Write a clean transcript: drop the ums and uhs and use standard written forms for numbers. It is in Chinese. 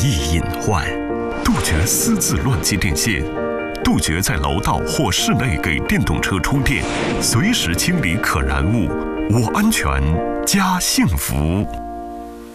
易隐患，杜绝私自乱接电线，杜绝在楼道或室内给电动车充电，随时清理可燃物。我安全，家幸福。